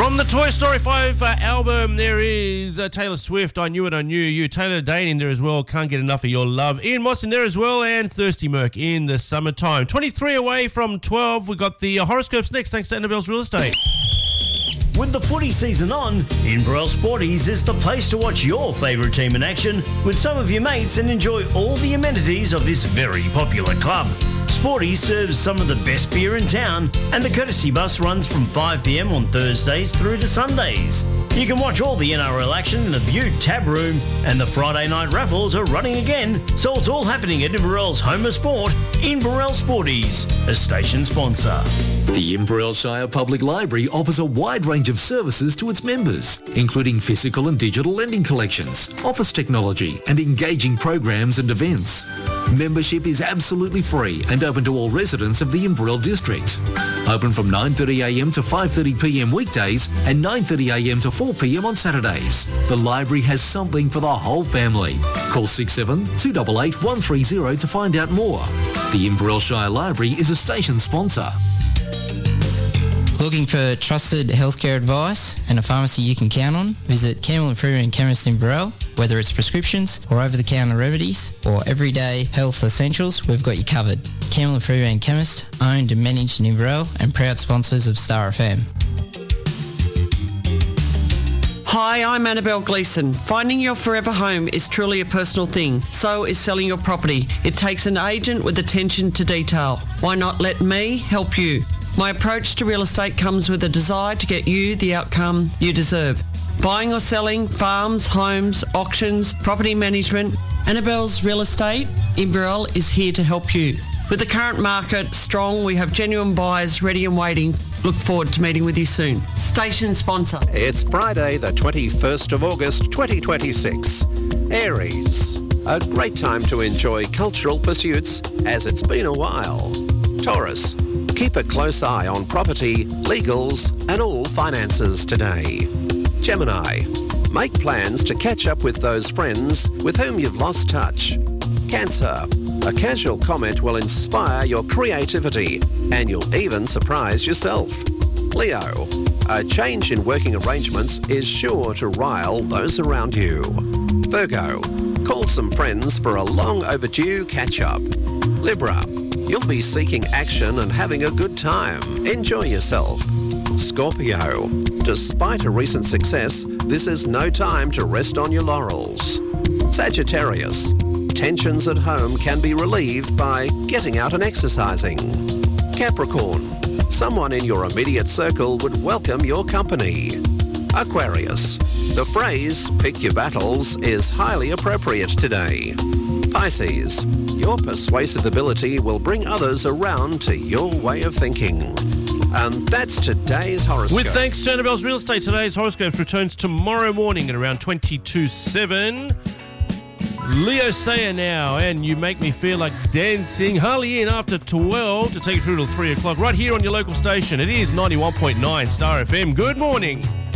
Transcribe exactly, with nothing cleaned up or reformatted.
From the Toy Story five uh, album, there is uh, Taylor Swift, I Knew It, I Knew You. Taylor Dane in there as well, Can't Get Enough of Your Love. Ian Moss in there as well, and Thirsty Merc in the summertime. twenty-three away from twelve. We've got the uh, horoscopes next, thanks to Annabelle's Real Estate. With the footy season on, Inverell Sporties is the place to watch your favourite team in action with some of your mates and enjoy all the amenities of this very popular club. Sporties serves some of the best beer in town, and the courtesy bus runs from five p m on Thursdays through to Sundays. You can watch all the N R L action in the Butte Tab Room, and the Friday night raffles are running again, so it's all happening at Inverell's home of sport, Inverell Sporties, a station sponsor. The Inverell Shire Public Library offers a wide range of services to its members, including physical and digital lending collections, office technology, and engaging programs and events. Membership is absolutely free and open to all residents of the Inverell district. Open from nine thirty a m to five thirty p m weekdays and nine thirty a m to four p m on Saturdays. The library has something for the whole family. Call six seven two eight eight one three zero to find out more. The Inverell Shire Library is a station sponsor. Looking for trusted healthcare advice and a pharmacy you can count on? Visit Campbell and Freeman Chemist in Inverell. Whether it's prescriptions or over-the-counter remedies or everyday health essentials, we've got you covered. Campbell and Freeman Chemist, owned and managed in Inverell and proud sponsors of Star F M. Hi, I'm Annabelle Gleeson. Finding your forever home is truly a personal thing. So is selling your property. It takes an agent with attention to detail. Why not let me help you? My approach to real estate comes with a desire to get you the outcome you deserve. Buying or selling, farms, homes, auctions, property management, Annabelle's Real Estate, Inverell is here to help you. With the current market strong, we have genuine buyers ready and waiting. Look forward to meeting with you soon. Station sponsor. It's Friday the twenty-first of August twenty twenty-six. Aries. A great time to enjoy cultural pursuits as it's been a while. Taurus. Keep a close eye on property, legals and all finances today. Gemini. Make plans to catch up with those friends with whom you've lost touch. Cancer. A casual comment will inspire your creativity and you'll even surprise yourself. Leo. A change in working arrangements is sure to rile those around you. Virgo. Call some friends for a long overdue catch-up. Libra. You'll be seeking action and having a good time. Enjoy yourself. Scorpio. Despite a recent success, this is no time to rest on your laurels. Sagittarius. Tensions at home can be relieved by getting out and exercising. Capricorn. Someone in your immediate circle would welcome your company. Aquarius. The phrase, pick your battles, is highly appropriate today. Pisces. Your persuasive ability will bring others around to your way of thinking. And that's today's horoscope. With thanks to Annabelle's Real Estate, today's horoscope returns tomorrow morning at around twenty-two seven. Leo Sayer now, and You Make Me Feel Like Dancing. Harley in after twelve to take you through till three o'clock right here on your local station. It is ninety-one point nine Star F M. Good morning.